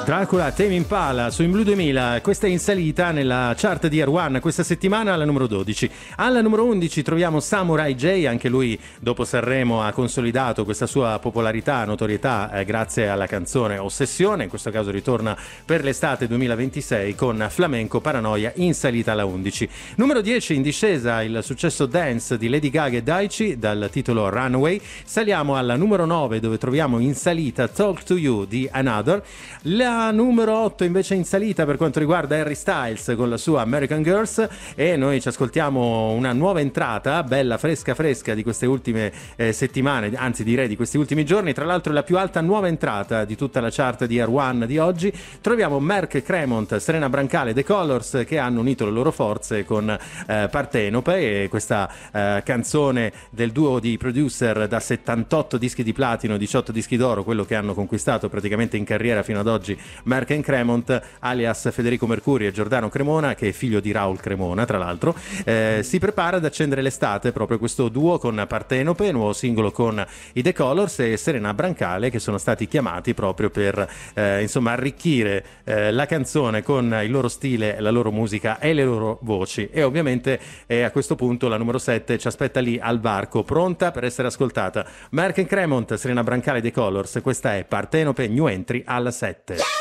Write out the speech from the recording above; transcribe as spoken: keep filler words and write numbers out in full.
Dracula, Tame Impala su In Blue duemila, questa è in salita nella chart di Air One questa settimana alla numero dodici. Alla numero undici troviamo Samurai J, anche lui dopo Sanremo ha consolidato questa sua popolarità, notorietà eh, grazie alla canzone Ossessione, in questo caso ritorna per l'estate duemilaventisei con Flamenco Paranoia in salita alla undici. Numero dieci in discesa il successo dance di Lady Gaga e Daichi dal titolo Runaway. Saliamo alla numero nove dove troviamo in salita Talk to You di Another. La numero otto invece in salita per quanto riguarda Harry Styles con la sua American Girls, e noi ci ascoltiamo una nuova entrata bella fresca fresca di queste ultime eh, settimane, anzi direi di questi ultimi giorni. Tra l'altro la più alta nuova entrata di tutta la chart di Air One di oggi. Troviamo Merck Cremont, Serena Brancale, The Colors che hanno unito le loro forze con eh, Partenope, e questa eh, canzone del duo di producer da settantotto dischi di platino, diciotto dischi d'oro, quello che hanno conquistato praticamente in carriera fino ad oggi Merck and Cremont, alias Federico Mercuri e Giordano Cremona, che è figlio di Raul Cremona tra l'altro. Eh, si prepara ad accendere l'estate proprio questo duo con Partenope, nuovo singolo con i The Colors e Serena Brancale, che sono stati chiamati proprio per eh, insomma arricchire eh, la canzone con il loro stile, la loro musica e le loro voci. E ovviamente eh, a questo punto la numero sette ci aspetta lì al varco, pronta per essere ascoltata. Merck and Cremont, Serena Brancale, The Colors, questa è Partenope New Entry alla sette.